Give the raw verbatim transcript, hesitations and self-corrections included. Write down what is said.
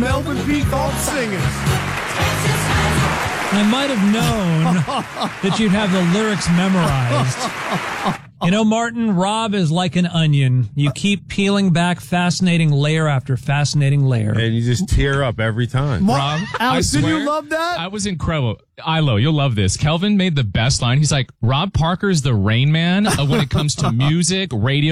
Melvin P. Thought singing. I might have known that you'd have the lyrics memorized. You know, Martin, Rob is like an onion. You keep peeling back fascinating layer after fascinating layer. And you just tear up every time. Mar- Rob, Alex, I did you swear, love that? I was incredible. Ilo, you'll love this. Kelvin made the best line. He's like, Rob Parker's the Rain Man uh, when it comes to music, radio.